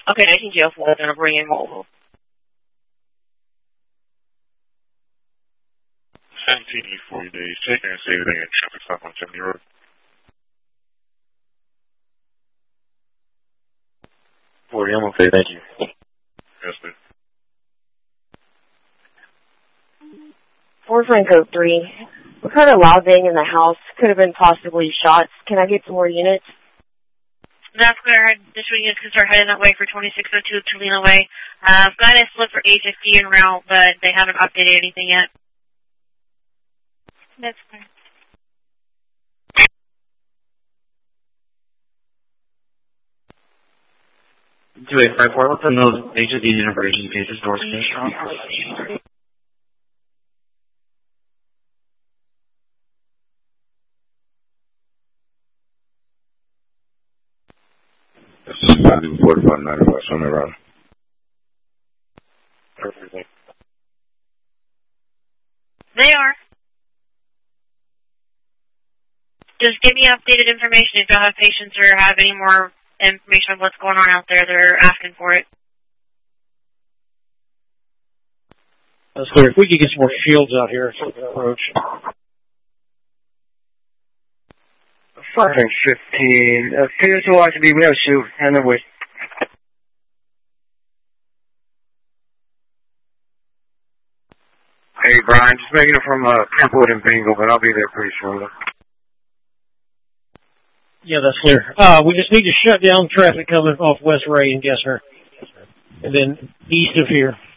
Okay, 19 jail for it, and I'll bring in mobile. 17 40 days. Check and say everything at traffic stop on 70 Road. 40, I'm okay, thank you. Yes, sir. 4 Franco 3. We heard a loud bang in the house. Could have been possibly shots. Can I get some more units? That's clear. Additional units can start heading that way for 2602 Toledo Way. I've got a slip for HFD en route, but they haven't updated anything yet. That's clear. 2854, what's in those HFD emergency cases, doors finished off? This is 4595, somewhere around. Perfect. They are. Just give me updated information if y'all have patients or have any more information on what's going on out there. They're asking for it. That's clear. If we could get some more shields out here for the approach. Sergeant 15. Appears to be we have a shoot. And then we. Hey, Brian, just making it from Kentwood and Bingo, but I'll be there pretty soon. Yeah, that's clear. We just need to shut down traffic coming off West Ray and Gessner. And then east of here.